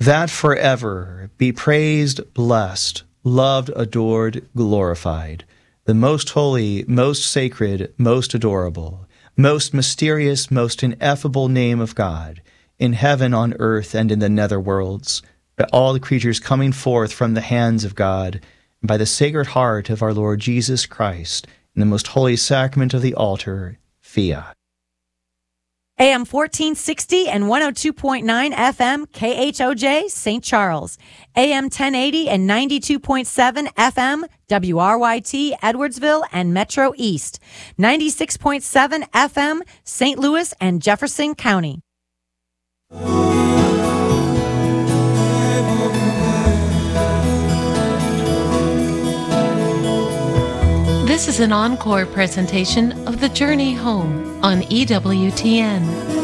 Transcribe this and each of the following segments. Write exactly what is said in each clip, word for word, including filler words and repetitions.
that forever be praised, blessed, loved, adored, glorified, the most holy, most sacred, most adorable, most mysterious, most ineffable name of God, in heaven, on earth, and in the nether worlds, by all the creatures coming forth from the hands of God, and by the Sacred Heart of our Lord Jesus Christ, in the most holy sacrament of the altar, fiat. A M fourteen sixty and one oh two point nine F M K H O J Saint Charles. A M ten eighty and ninety-two point seven F M W R Y T Edwardsville and Metro East. ninety-six point seven F M Saint Louis and Jefferson County. This is an encore presentation of The Journey Home on E W T N.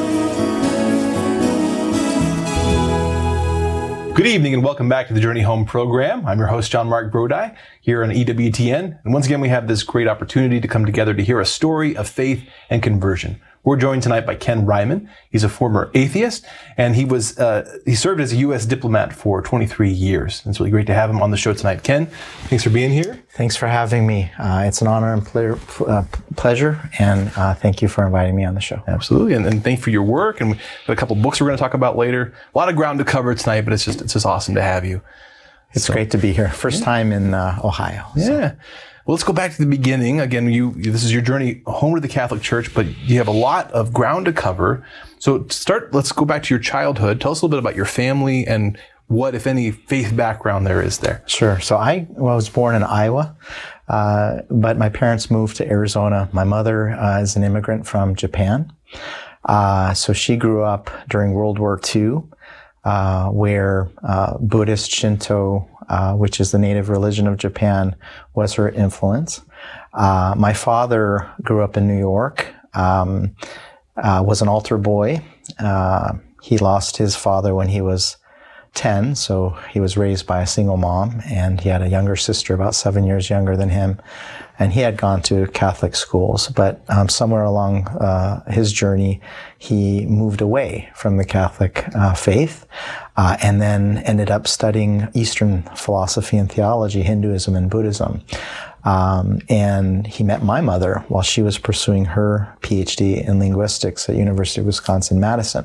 Good evening and welcome back to the Journey Home program. I'm your host, John Mark Brody, here on E W T N. And once again, we have this great opportunity to come together to hear a story of faith and conversion. We're joined tonight by Ken Ryman. He's a former atheist, and he was uh, he served as a U S diplomat for twenty-three years. It's really great to have him on the show tonight. Ken, thanks for being here. Thanks for having me. Uh, it's an honor and ple- uh, pleasure, and uh, thank you for inviting me on the show. Absolutely, and, and thank you for your work. And we have a couple books we're going to talk about later. A lot of ground to cover tonight, but it's just it's just awesome to have you. It's so, great to be here. First yeah. time in uh, Ohio. So. Yeah. Well, let's go back to the beginning. Again, you, this is your journey home to the Catholic Church, but you have a lot of ground to cover. So to start, let's go back to your childhood. Tell us a little bit about your family and what, if any, faith background there is there. Sure. So I well, was born in Iowa, uh, but my parents moved to Arizona. My mother uh, is an immigrant from Japan. Uh, so she grew up during World War Two, uh, where uh, Buddhist Shinto, Uh, which is the native religion of Japan, was her influence. Uh, my father grew up in New York, um, uh, was an altar boy. Uh, he lost his father when he was ten, so he was raised by a single mom, and he had a younger sister about seven years younger than him, and he had gone to Catholic schools, but um, somewhere along uh, his journey, he moved away from the Catholic uh, faith, uh, and then ended up studying Eastern philosophy and theology, Hinduism and Buddhism. Um, and he met my mother while she was pursuing her P H D in linguistics at University of Wisconsin-Madison.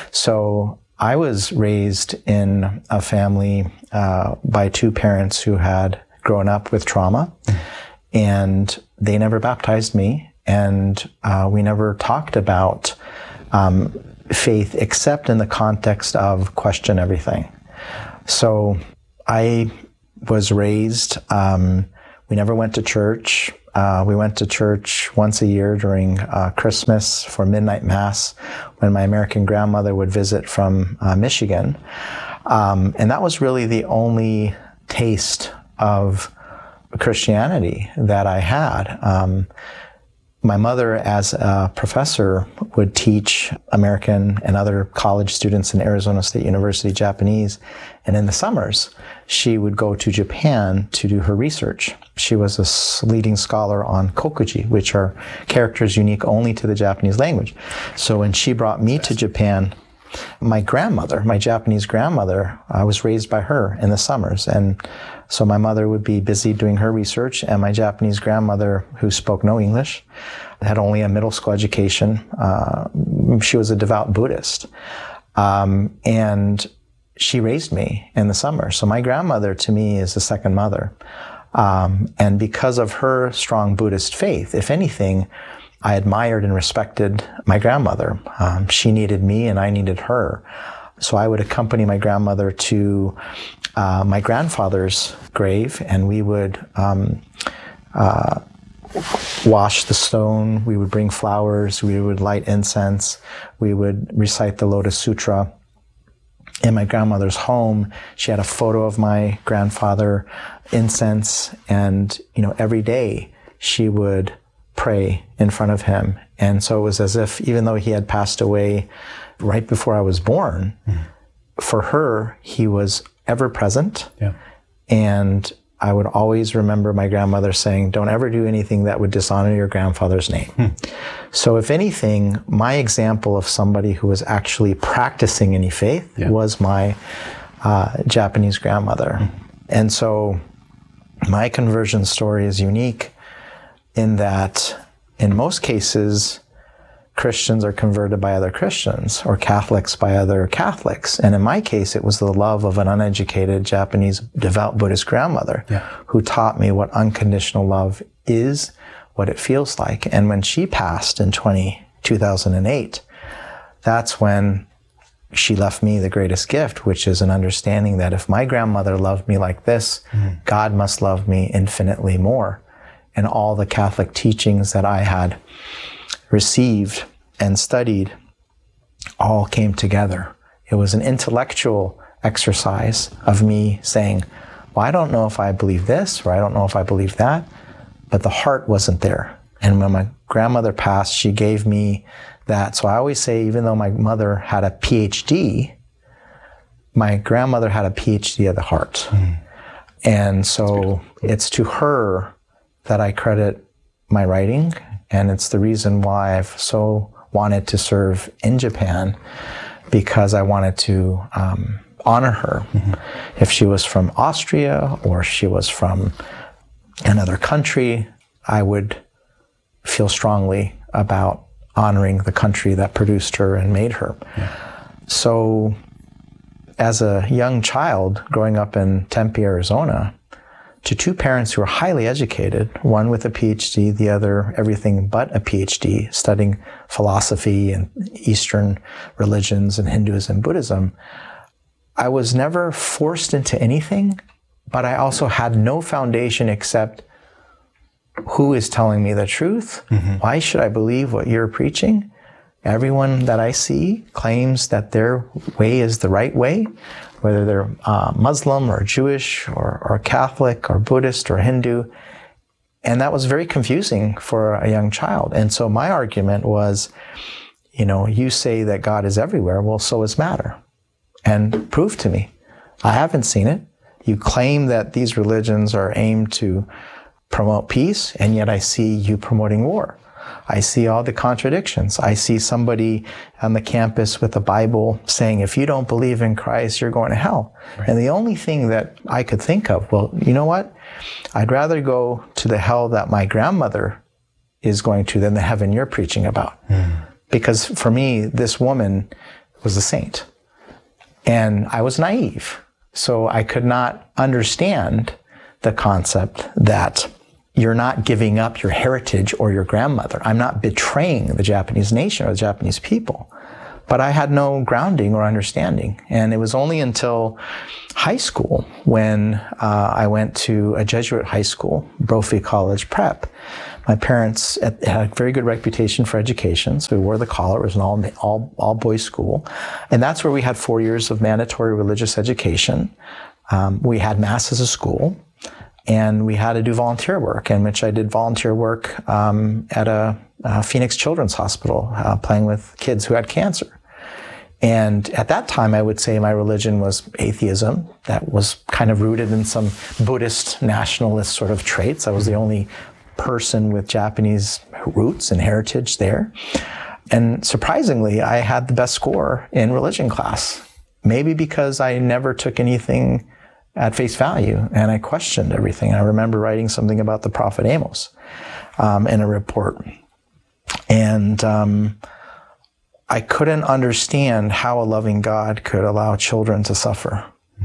So I was raised in a family uh, by two parents who had grown up with trauma, and they never baptized me, and uh, we never talked about um, faith except in the context of question everything. So I was raised, um, we never went to church. Uh, we went to church once a year during uh, Christmas for midnight mass when my American grandmother would visit from uh, Michigan. Um, and that was really the only taste of Christianity that I had. Um, my mother, as a professor, would teach American and other college students in Arizona State University Japanese. And in the summers, she would go to Japan to do her research. She was a leading scholar on kokuji, which are characters unique only to the Japanese language. So when she brought me to Japan, my grandmother, my Japanese grandmother, I was raised by her in the summers. And so my mother would be busy doing her research, and my Japanese grandmother, who spoke no English, had only a middle school education. Uh, she was a devout Buddhist. Um, and she raised me in the summer. So my grandmother, to me, is the second mother. Um, and because of her strong Buddhist faith, if anything, I admired and respected my grandmother. Um, she needed me and I needed her. So I would accompany my grandmother to uh, my grandfather's grave, and we would um, uh, wash the stone, we would bring flowers, we would light incense, we would recite the Lotus Sutra. In my grandmother's home, she had a photo of my grandfather, incense, and, you know, every day she would pray in front of him. And so it was as if, even though he had passed away right before I was born, mm-hmm. for her, he was ever present. Yeah. And I would always remember my grandmother saying, don't ever do anything that would dishonor your grandfather's name. Hmm. So if anything, my example of somebody who was actually practicing any faith yeah. was my uh, Japanese grandmother. Mm-hmm. And so my conversion story is unique in that in most cases, Christians are converted by other Christians or Catholics by other Catholics. And in my case, it was the love of an uneducated Japanese devout Buddhist grandmother yeah. who taught me what unconditional love is, what it feels like. And when she passed in two thousand eight, that's when she left me the greatest gift, which is an understanding that if my grandmother loved me like this, mm-hmm. God must love me infinitely more. And all the Catholic teachings that I had received and studied all came together. It was an intellectual exercise of me saying, well, I don't know if I believe this or I don't know if I believe that, but the heart wasn't there. And when my grandmother passed, she gave me that. So I always say, even though my mother had a P H D, my grandmother had a P H D of the heart. Mm. And so it's to her that I credit my writing. And it's the reason why I've so wanted to serve in Japan, because I wanted to um, honor her. Mm-hmm. If she was from Austria or she was from another country, I would feel strongly about honoring the country that produced her and made her. Yeah. So as a young child growing up in Tempe, Arizona, to two parents who were highly educated, one with a P H D, the other everything but a P H D, studying philosophy and Eastern religions and Hinduism and Buddhism, I was never forced into anything, but I also had no foundation except who is telling me the truth? Mm-hmm. Why should I believe what you're preaching? Everyone that I see claims that their way is the right way, whether they're uh, Muslim or Jewish or, or Catholic or Buddhist or Hindu. And that was very confusing for a young child. And so my argument was, you know, you say that God is everywhere, well, so is matter. And prove to me. I haven't seen it. You claim that these religions are aimed to promote peace, and yet I see you promoting war. I see all the contradictions. I see somebody on the campus with a Bible saying, if you don't believe in Christ, you're going to hell. Right. And the only thing that I could think of, well, you know what? I'd rather go to the hell that my grandmother is going to than the heaven you're preaching about. Mm. Because for me, this woman was a saint. And I was naive. So I could not understand the concept that you're not giving up your heritage or your grandmother. I'm not betraying the Japanese nation or the Japanese people. But I had no grounding or understanding. And it was only until high school when uh, I went to a Jesuit high school, Brophy College Prep. My parents had a very good reputation for education, so we wore the collar. It was an all, all, all boys school. And that's where we had four years of mandatory religious education. Um, we had mass as a school. And we had to do volunteer work, in which I did volunteer work um, at a, a Phoenix Children's Hospital, uh, playing with kids who had cancer. And at that time, I would say my religion was atheism. That was kind of rooted in some Buddhist nationalist sort of traits. I was the only person with Japanese roots and heritage there. And surprisingly, I had the best score in religion class, maybe because I never took anything at face value, and I questioned everything. I remember writing something about the Prophet Amos um, in a report. And um, I couldn't understand how a loving God could allow children to suffer.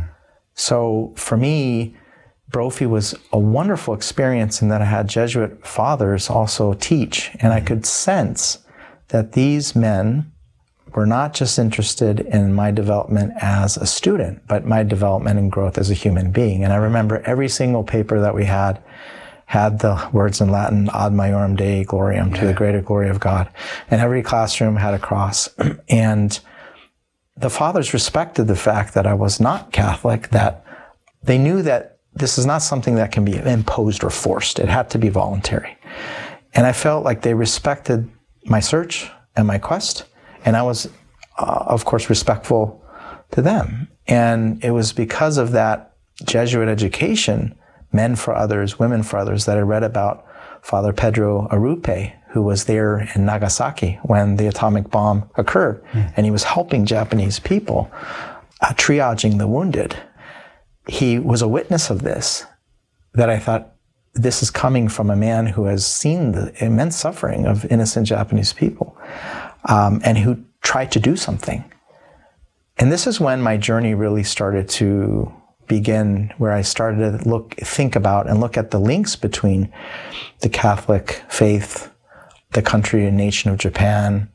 So for me, Brophy was a wonderful experience in that I had Jesuit fathers also teach, and I could sense that these men were not just interested in my development as a student, but my development and growth as a human being. And I remember every single paper that we had had the words in Latin, ad maiorem Dei gloriam, yeah. to the greater glory of God. And every classroom had a cross. And the fathers respected the fact that I was not Catholic, that they knew that this is not something that can be imposed or forced. It had to be voluntary. And I felt like they respected my search and my quest. And I was, uh, of course, respectful to them. And it was because of that Jesuit education, men for others, women for others, that I read about Father Pedro Arupe, who was there in Nagasaki when the atomic bomb occurred. Mm. And he was helping Japanese people. uh, triaging the wounded, he was a witness of this, that I thought, this is coming from a man who has seen the immense suffering of innocent Japanese people, um, and who tried to do something. And this is when my journey really started to begin, where I started to look, think about and look at the links between the Catholic faith, the country and nation of Japan,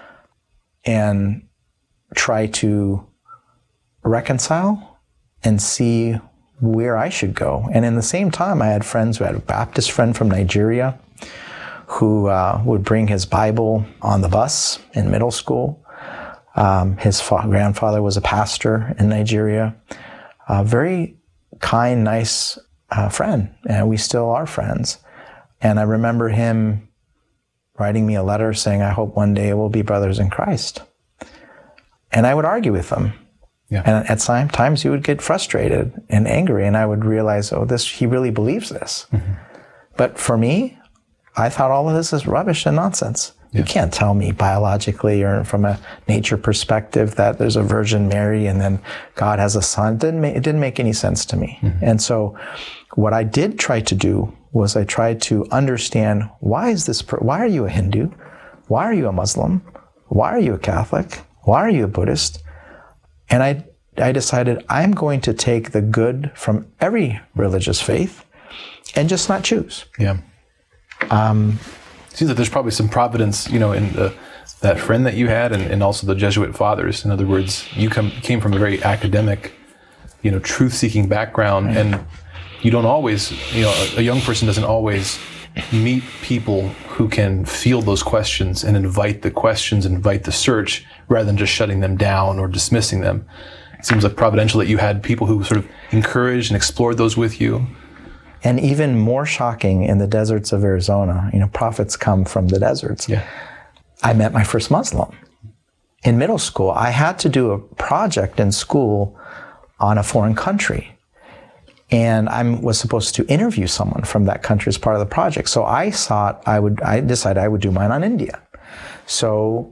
and try to reconcile and see where I should go. And in the same time, I had friends who had a Baptist friend from Nigeria who uh, would bring his Bible on the bus in middle school. Um, his fa- grandfather was a pastor in Nigeria. A very kind, nice uh, friend, and we still are friends. And I remember him writing me a letter saying, I hope one day we'll be brothers in Christ. And I would argue with him. Yeah. And at some times he would get frustrated and angry, and I would realize, oh, this, he really believes this. Mm-hmm. But for me, I thought all of this is rubbish and nonsense. Yeah. You can't tell me biologically or from a nature perspective that there's a Virgin Mary and then God has a son. It didn't make, it didn't make any sense to me. Mm-hmm. And so what I did try to do was I tried to understand, why is this, per- why are you a Hindu? Why are you a Muslim? Why are you a Catholic? Why are you a Buddhist? And I, I decided I'm going to take the good from every religious faith and just not choose. Yeah. Um, Seems like there's probably some providence, you know, in the, that friend that you had, and, and also the Jesuit fathers. In other words, you come, came from a very academic, you know, truth-seeking background, right. And you don't always, you know, a, a young person doesn't always meet people who can field those questions and invite the questions, invite the search, rather than just shutting them down or dismissing them. It seems like providential that you had people who sort of encouraged and explored those with you. And even more shocking, in the deserts of Arizona, you know, prophets come from the deserts. Yeah. I met my first Muslim. In middle school, I had to do a project in school on a foreign country. And I was supposed to interview someone from that country as part of the project. So I thought I would, I decided I would do mine on India. So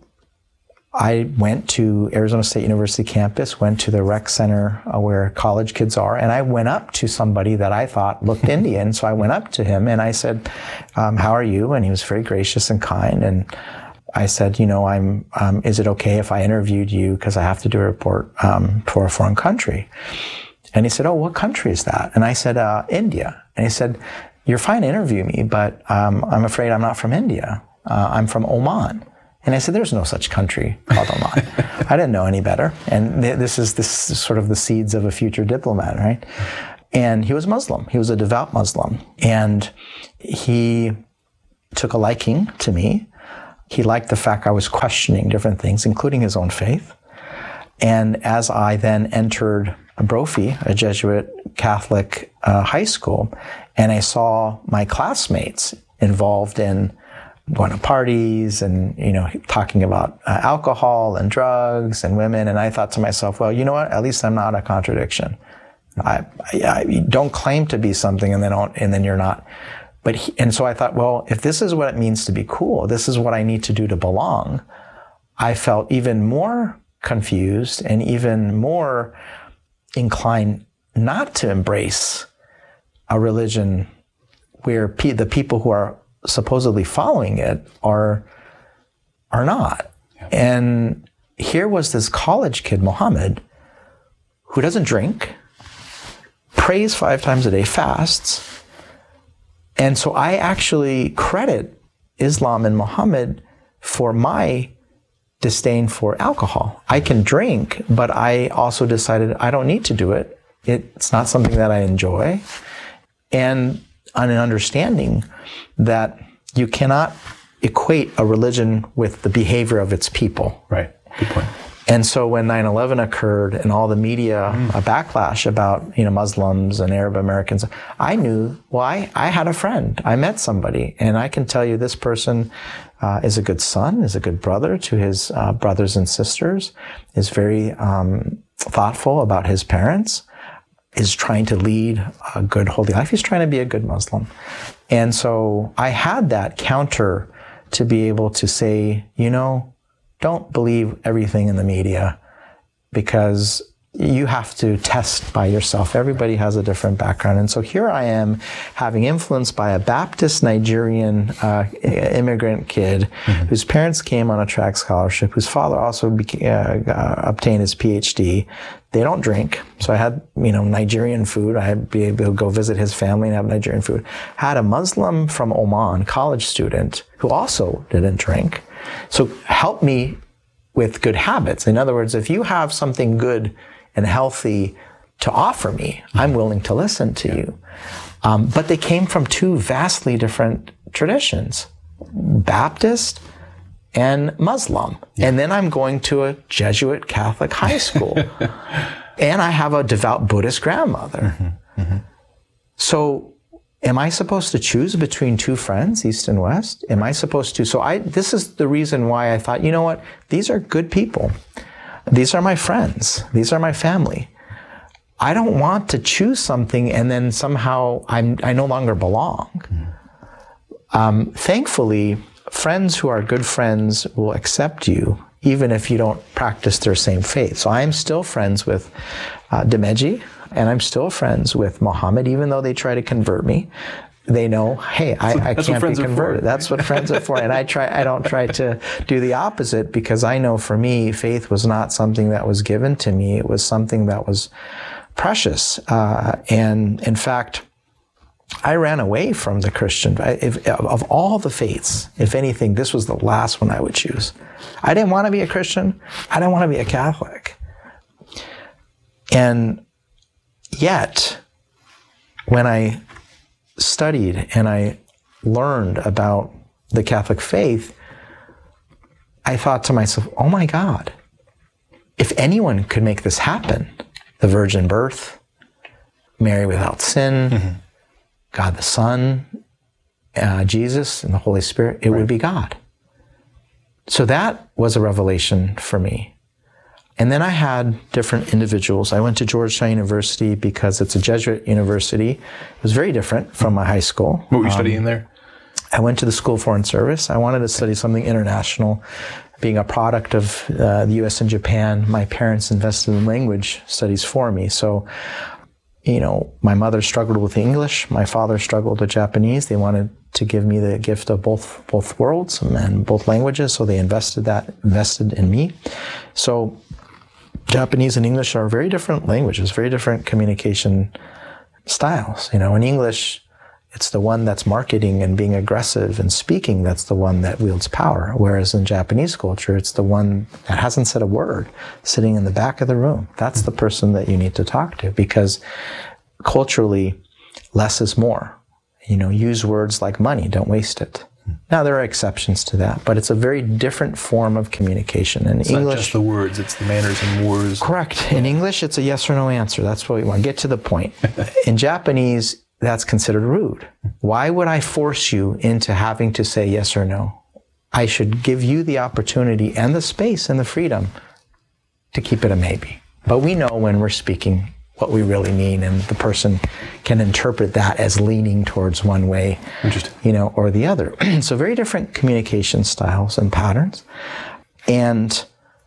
I went to Arizona State University campus, went to the rec center uh, where college kids are, and I went up to somebody that I thought looked Indian. So I went up to him and I said, um, how are you? And he was very gracious and kind. And I said, you know, I'm, um, is it okay if I interviewed you? Because I have to do a report um, for a foreign country. And he said, oh, what country is that? And I said, uh, India. And he said, you're fine to interview me, but um, I'm afraid I'm not from India. Uh, I'm from Oman. And I said, there's no such country called Oman. I didn't know any better. And th- this is this is sort of the seeds of a future diplomat, right? And he was Muslim. He was a devout Muslim. And he took a liking to me. He liked the fact I was questioning different things, including his own faith. And as I then entered Brophy, a Jesuit Catholic uh, high school, and I saw my classmates involved in going to parties and, you know, talking about uh, alcohol and drugs and women. And I thought to myself, well, you know what? At least I'm not a contradiction. I, I, I don't claim to be something and then don't, and then you're not. But he, and so I thought, well, if this is what it means to be cool, this is what I need to do to belong. I felt even more confused and even more inclined not to embrace a religion where pe- the people who are supposedly following it are are not. Yeah. And here was this college kid, Muhammad, who doesn't drink, prays five times a day, fasts. And so I actually credit Islam and Muhammad for my disdain for alcohol. I can drink, but I also decided I don't need to do it. It's not something that I enjoy. And on an understanding that you cannot equate a religion with the behavior of its people. Right. Good point. And so when nine eleven occurred and all the media mm. a backlash about, you know, Muslims and Arab Americans, I knew, well, I, I had a friend. I met somebody, and I can tell you this person uh, is a good son, is a good brother to his uh, brothers and sisters, is very um, thoughtful about his parents, is trying to lead a good, holy life. He's trying to be a good Muslim. And so I had that counter to be able to say, you know, don't believe everything in the media, because you have to test by yourself. Everybody has a different background. And so here I am having influenced by a Baptist Nigerian uh, immigrant kid mm-hmm. whose parents came on a track scholarship, whose father also became, uh, uh, obtained his P H D. They don't drink. So I had, you know, Nigerian food. I'd be able to go visit his family and have Nigerian food. Had a Muslim from Oman, college student, who also didn't drink. So help me with good habits. In other words, if you have something good and healthy to offer me, I'm willing to listen to you. Um, but they came from two vastly different traditions, Baptist and Muslim. Yeah. And then I'm going to a Jesuit Catholic high school. And I have a devout Buddhist grandmother. Mm-hmm. Mm-hmm. So am I supposed to choose between two friends, East and West? Am I supposed to? So I, this is the reason why I thought, you know what? These are good people. These are my friends. These are my family. I don't want to choose something and then somehow I'm, I no longer belong. Mm-hmm. Um, thankfully, friends who are good friends will accept you even if you don't practice their same faith. So I'm still friends with uh, Demeji, and I'm still friends with Mohammed, even though they try to convert me. They know, hey, I, I can't be converted. That's what friends are for. And I try, I don't try to do the opposite because I know for me, faith was not something that was given to me. It was something that was precious. Uh, and in fact, I ran away from the Christian. If, of all the faiths, if anything, this was the last one I would choose. I didn't want to be a Christian. I didn't want to be a Catholic. And yet, when I studied and I learned about the Catholic faith, I thought to myself, oh my God, if anyone could make this happen, the virgin birth, Mary without sin, mm-hmm. God the Son, uh, Jesus, and the Holy Spirit, it right. would be God. So that was a revelation for me. And then I had different individuals. I went to Georgetown University because it's a Jesuit university. It was very different from my high school. What were you um, studying there? I went to the School of Foreign Service. I wanted to study something international. Being a product of uh, the U S and Japan, my parents invested in language studies for me. So, you know, my mother struggled with English. My father struggled with Japanese. They wanted to give me the gift of both both worlds and both languages. So they invested that, invested in me. So Japanese and English are very different languages, very different communication styles. You know, in English, it's the one that's marketing and being aggressive and speaking that's the one that wields power. Whereas in Japanese culture, it's the one that hasn't said a word, sitting in the back of the room. That's the person that you need to talk to because culturally, less is more. You know, use words like money, don't waste it. Now, there are exceptions to that, but it's a very different form of communication. In it's English, not just the words, it's the manners and words. Correct. In English, it's a yes or no answer. That's what we want. Get to the point. In Japanese, that's considered rude. Why would I force you into having to say yes or no? I should give you the opportunity and the space and the freedom to keep it a maybe. But we know when we're speaking what we really mean, and the person can interpret that as leaning towards one way, you know, or the other. So very different communication styles and patterns. And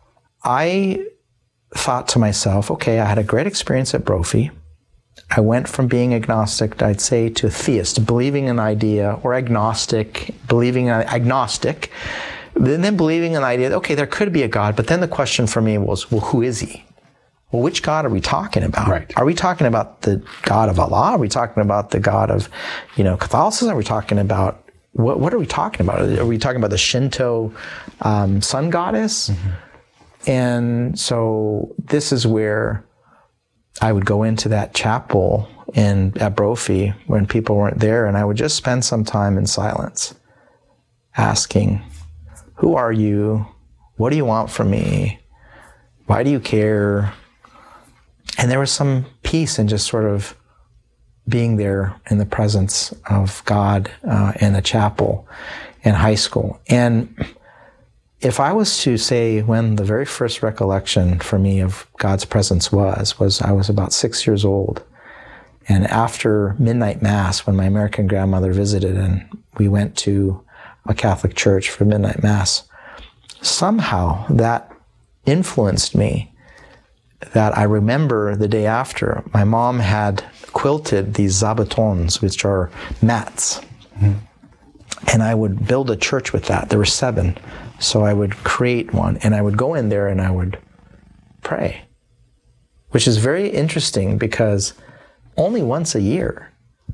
I thought to myself, okay, I had a great experience at Brophy. I went from being agnostic, I'd say, to theist, believing an idea, or agnostic, believing an agnostic, and then believing an idea, okay, there could be a God, but then the question for me was, well, who is he? Well, which God are we talking about? Right. Are we talking about the God of Allah? Are we talking about the God of, you know, Catholicism? Are we talking about, what, what are we talking about? Are we talking about the Shinto um, sun goddess? Mm-hmm. And so this is where I would go into that chapel in at Brophy when people weren't there, and I would just spend some time in silence asking, who are you? What do you want from me? Why do you care? And there was some peace in just sort of being there in the presence of God uh, in a chapel in high school. And if I was to say when the very first recollection for me of God's presence was, was I was about six years old. And after midnight mass, when my American grandmother visited and we went to a Catholic church for midnight mass, somehow that influenced me that I remember the day after, my mom had quilted these zabutons, which are mats. Mm-hmm. And I would build a church with that. There were seven. So I would create one, and I would go in there and I would pray, which is very interesting because only once a year.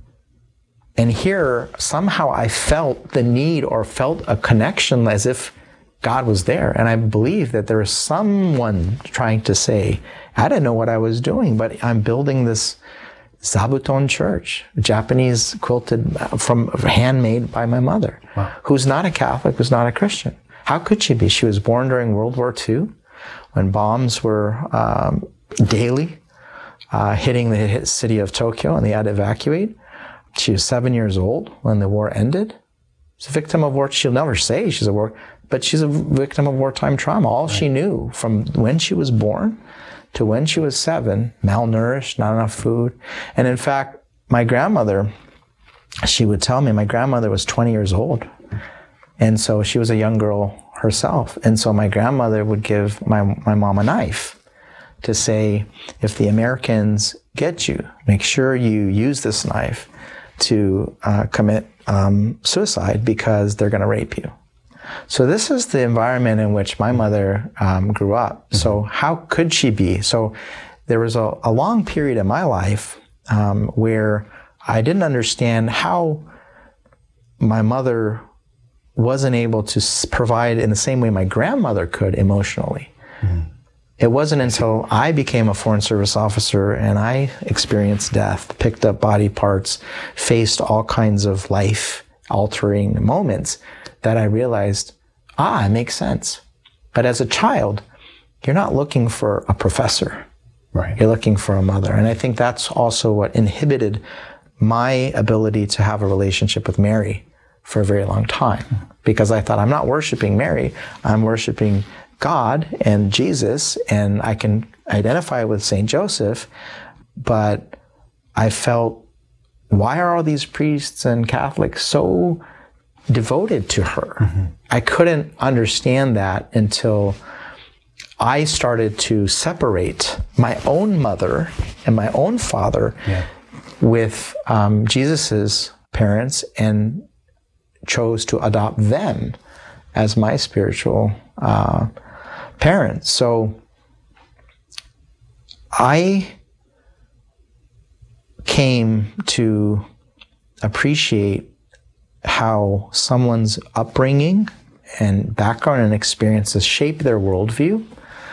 And here, somehow I felt the need or felt a connection as if God was there. And I believe that there was someone trying to say, I didn't know what I was doing, but I'm building this zabuton church, Japanese quilted, from handmade by my mother, wow. who's not a Catholic, who's not a Christian. How could she be? She was born during World War Two, when bombs were um, daily uh, hitting the city of Tokyo, and they had to evacuate. She was seven years old when the war ended. She's a victim of war. She'll never say she's a war, but she's a victim of wartime trauma. All right. She knew from when she was born to when she was seven, malnourished, not enough food. And in fact, my grandmother, she would tell me, my grandmother was twenty years old. And so she was a young girl herself. And so my grandmother would give my, my mom a knife to say, if the Americans get you, make sure you use this knife to uh, commit um, suicide because they're going to rape you. So this is the environment in which my mother um, grew up. Mm-hmm. So how could she be? So there was a, a long period in my life um, where I didn't understand how my mother wasn't able to provide in the same way my grandmother could emotionally. Mm-hmm. It wasn't until I became a Foreign Service officer and I experienced death, picked up body parts, faced all kinds of life-altering moments that I realized, ah, it makes sense. But as a child, you're not looking for a professor. Right. You're looking for a mother. And I think that's also what inhibited my ability to have a relationship with Mary for a very long time. Because I thought, I'm not worshiping Mary, I'm worshiping God and Jesus, and I can identify with Saint Joseph, but I felt, why are all these priests and Catholics so devoted to her? Mm-hmm. I couldn't understand that until I started to separate my own mother and my own father yeah. with um, Jesus's parents, and chose to adopt them as my spiritual uh, parents. So I came to appreciate how someone's upbringing and background and experiences shape their worldview.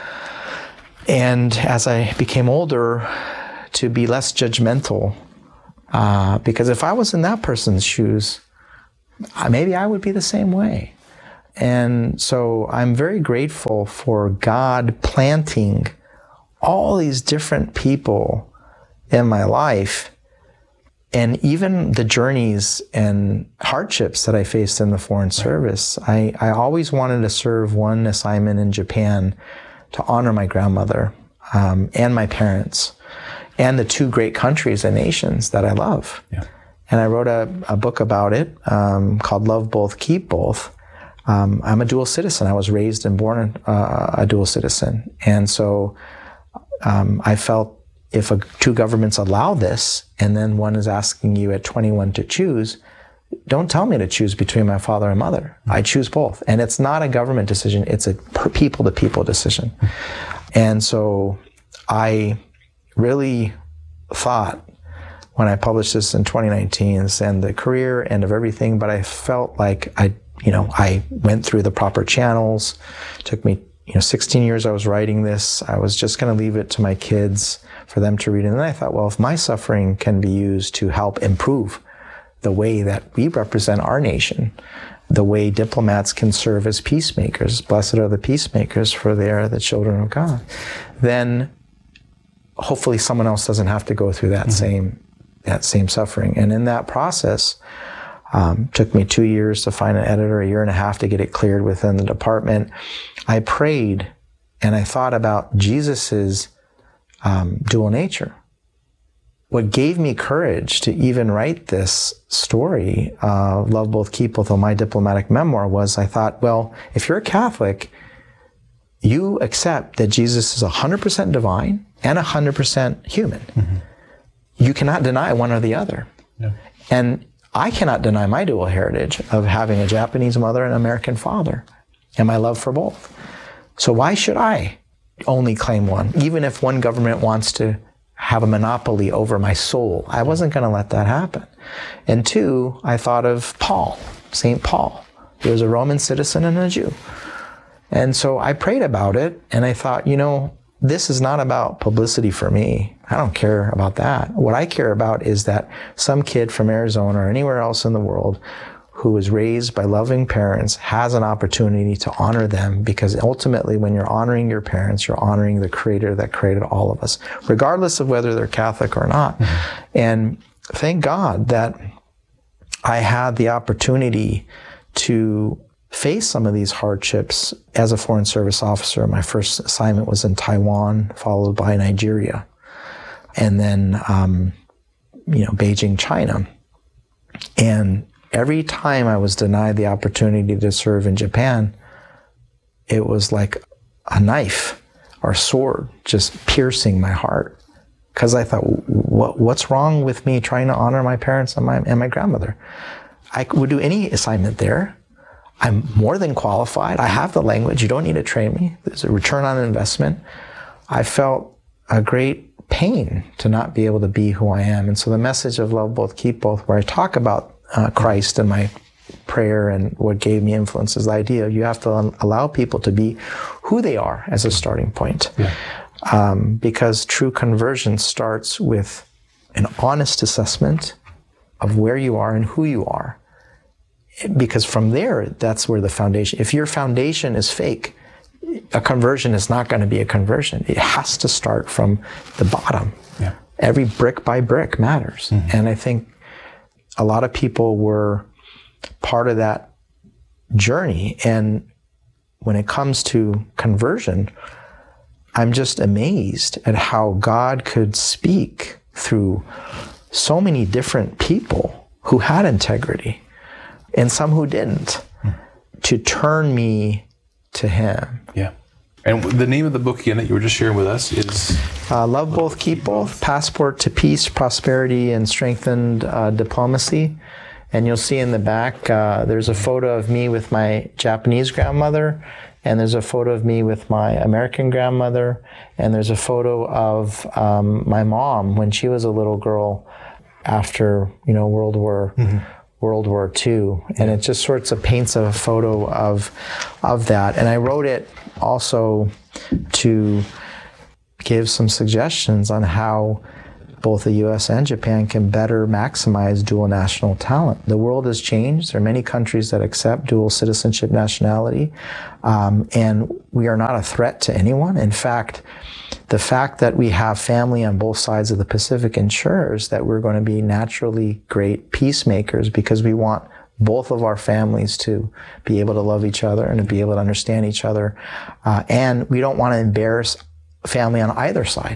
And as I became older, to be less judgmental. Uh, because if I was in that person's shoes, maybe I would be the same way. And so I'm very grateful for God planting all these different people in my life, and even the journeys and hardships that I faced in the Foreign Service. I, I always wanted to serve one assignment in Japan to honor my grandmother um, and my parents and the two great countries and nations that I love. Yeah. And I wrote a, a book about it um, called Love Both, Keep Both. Um, I'm a dual citizen. I was raised and born uh, a dual citizen. And so um, I felt if a, two governments allow this, and then one is asking you at twenty-one to choose, don't tell me to choose between my father and mother. Mm-hmm. I choose both. And it's not a government decision. It's a people-to-people decision. Mm-hmm. And so I really thought, when I published this in twenty nineteen, and the career end of everything, but I felt like I, you know, I went through the proper channels. It took me, you know, sixteen years I was writing this. I was just going to leave it to my kids for them to read. And then I thought, well, if my suffering can be used to help improve the way that we represent our nation, the way diplomats can serve as peacemakers, blessed are the peacemakers, for they are the children of God, then hopefully someone else doesn't have to go through that mm-hmm. same that same suffering. And in that process, um, took me two years to find an editor, a year and a half to get it cleared within the department. I prayed and I thought about Jesus's um, dual nature. What gave me courage to even write this story, uh, Love Both, Keep Both, my diplomatic memoir, was I thought, well, if you're a Catholic, you accept that Jesus is one hundred percent divine and one hundred percent human. Mm-hmm. You cannot deny one or the other. Yeah. And I cannot deny my dual heritage of having a Japanese mother and an American father, and my love for both. So why should I only claim one, even if one government wants to have a monopoly over my soul? I wasn't going to let that happen. And two, I thought of Paul, Saint Paul. He was a Roman citizen and a Jew. And so I prayed about it, and I thought, you know, this is not about publicity for me. I don't care about that. What I care about is that some kid from Arizona or anywhere else in the world who was raised by loving parents has an opportunity to honor them, because ultimately when you're honoring your parents, you're honoring the Creator that created all of us, regardless of whether they're Catholic or not. Mm-hmm. And thank God that I had the opportunity to face some of these hardships as a Foreign Service officer. My first assignment was in Taiwan, followed by Nigeria, and then, um, you know, Beijing, China. And every time I was denied the opportunity to serve in Japan, it was like a knife or sword just piercing my heart. Because I thought, what, what's wrong with me trying to honor my parents and my, and my grandmother? I would do any assignment there. I'm more than qualified. I have the language. You don't need to train me. There's a return on investment. I felt a great pain to not be able to be who I am. And so the message of Love Both, Keep Both, where I talk about uh, Christ and my prayer and what gave me influence, is the idea you have to allow people to be who they are as a starting point. Yeah. Um, because true conversion starts with an honest assessment of where you are and who you are. Because from there, that's where the foundation, if your foundation is fake, a conversion is not going to be a conversion. It has to start from the bottom. Yeah. Every brick by brick matters. Mm-hmm. And I think a lot of people were part of that journey. And when it comes to conversion, I'm just amazed at how God could speak through so many different people who had integrity, and some who didn't, hmm. to turn me to Him. Yeah. And the name of the book again that you were just sharing with us is? Uh, Love Both, Keep Both, Passport to Peace, Prosperity, and Strengthened uh, Diplomacy. And you'll see in the back, uh, there's a photo of me with my Japanese grandmother, and there's a photo of me with my American grandmother, and there's a photo of um, my mom when she was a little girl after, you know, World War mm-hmm. World War Two, and it just sorts of paints a photo of of that. And I wrote it also to give some suggestions on how both the U S and Japan can better maximize dual national talent. The world has changed. There are many countries that accept dual citizenship nationality, um, and we are not a threat to anyone. In fact, the fact that we have family on both sides of the Pacific ensures that we're going to be naturally great peacemakers, because we want both of our families to be able to love each other and to be able to understand each other. Uh, and we don't want to embarrass family on either side.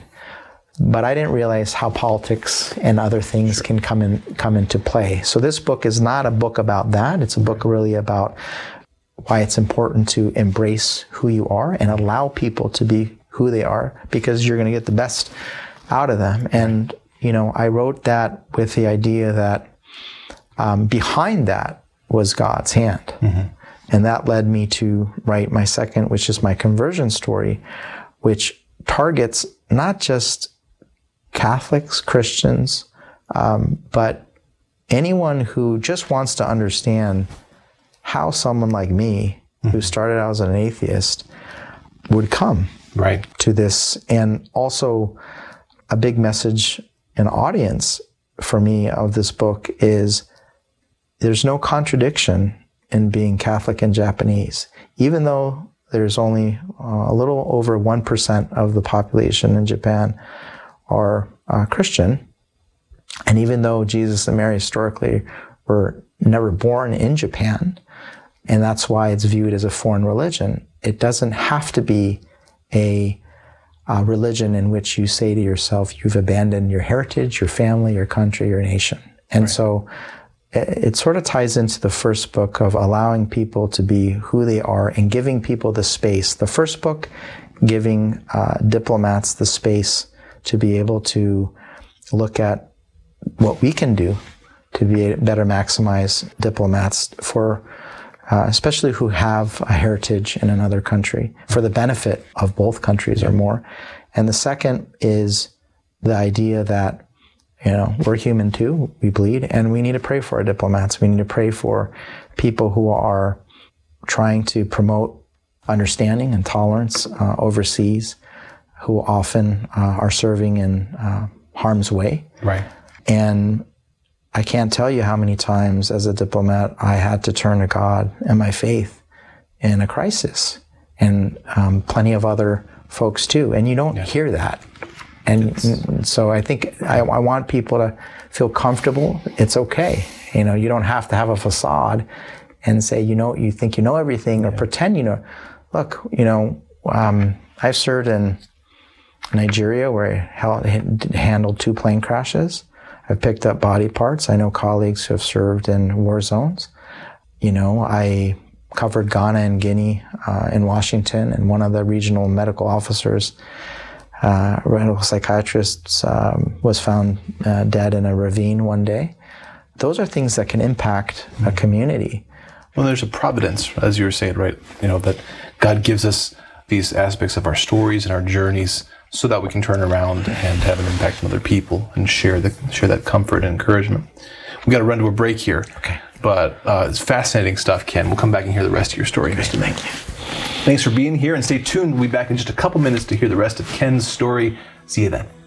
But I didn't realize how politics and other things sure. can come in, come into play. So this book is not a book about that. It's a book really about why it's important to embrace who you are and allow people to be who they are, because you're going to get the best out of them. And, you know, I wrote that with the idea that um, behind that was God's hand. Mm-hmm. And that led me to write my second, which is my conversion story, which targets not just Catholics, Christians, um, but anyone who just wants to understand how someone like me, mm-hmm. who started out as an atheist, would come right to this. And also a big message and audience for me of this book is there's no contradiction in being Catholic and Japanese, even though there's only uh, a little over one percent of the population in Japan are uh, Christian. And even though Jesus and Mary historically were never born in Japan, and that's why it's viewed as a foreign religion, it doesn't have to be a, a religion in which you say to yourself, you've abandoned your heritage, your family, your country, your nation. And right. so it sort of ties into the first book of allowing people to be who they are and giving people the space. The first book, giving uh, diplomats the space to be able to look at what we can do to be better maximize diplomats for, uh, especially who have a heritage in another country, for the benefit of both countries or more. And the second is the idea that, you know, we're human too, we bleed, and we need to pray for our diplomats. We need to pray for people who are trying to promote understanding and tolerance uh, overseas, who often uh, are serving in uh, harm's way. Right. And I can't tell you how many times as a diplomat I had to turn to God and my faith in a crisis, and um, plenty of other folks too. And you don't yes. hear that. And yes. so I think I, I want people to feel comfortable. It's okay. You know, you don't have to have a facade and say, you know, you think you know everything or yeah. pretend you know. Look, you know, um, I've served in Nigeria where I held, handled two plane crashes. I've picked up body parts. I know colleagues who have served in war zones. You know, I covered Ghana and Guinea uh, in Washington, and one of the regional medical officers, uh, medical psychiatrists, um, was found uh, dead in a ravine one day. Those are things that can impact mm-hmm. a community. Well, there's a providence, as you were saying, right? You know, that God gives us these aspects of our stories and our journeys so that we can turn around and have an impact on other people and share the share that comfort and encouragement. We got to run to a break here. Okay. But uh, it's fascinating stuff, Ken. We'll come back and hear the rest of your story in just a minute. Thank you. Thanks for being here, and stay tuned. We'll be back in just a couple minutes to hear the rest of Ken's story. See you then.